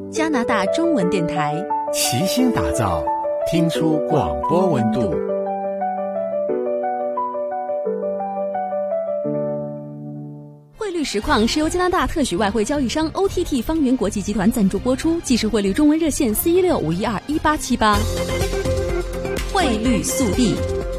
加拿大中文电台， 齐心打造，听出广播温度。 汇率实况是由加拿大特许外汇交易商 OTT 方圆国际集团赞助播出，即时汇率中文热线416-512-1878。汇率速递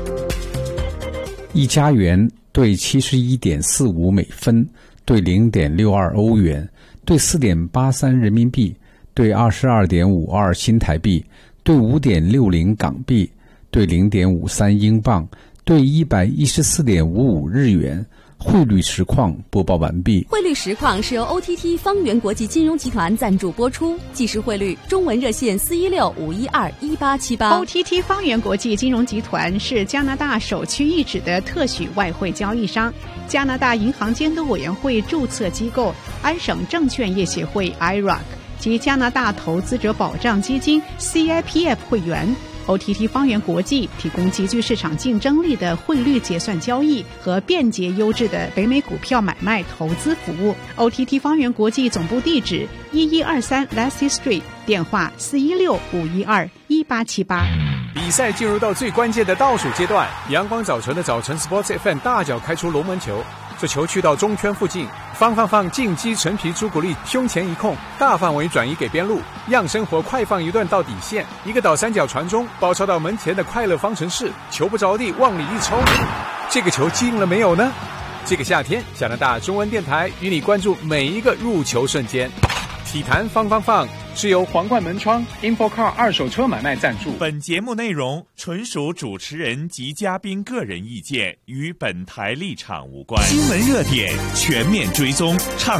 ，1加元兑71.45美分，兑0.62欧元，兑4.83人民币，兑22.52新台币，兑5.60港币，兑0.53英镑，兑114.55日元。汇率实况播报完毕。 汇率实况是由 OTT 方圆国际金融集团赞助播出，即时汇率中文热线416-512-1878。 OTT 方圆国际金融集团是加拿大首屈一指的特许外汇交易商，加拿大银行监督委员会注册机构，安省证券业协会 IROC 及加拿大投资者保障基金 CIPF 会员。OTT 方圆国际提供极具市场竞争力的汇率结算交易和便捷优质的北美股票买卖投资服务。OTT 方圆国际总部地址1123 Lassie Street， 电话416-512-1878。 比赛进入到最关键的倒数阶段，阳光早晨的早晨 Sports FM 大脚开出龙门球，这球去到中圈附近，放进击陈皮朱古力胸前一控，大范围转移给边路，样生活快放一段到底线，一个倒三角传中，包抄到门前的快乐方程式，球不着地往里一冲，这个球进了没有呢？这个夏天，加拿大中文电台与你关注每一个入球瞬间。体坛放是由皇冠门窗 InfoCar 二手车买卖赞助。 本节目内容纯属主持人及嘉宾个人意见，与本台立场无关。新闻热点全面追踪，畅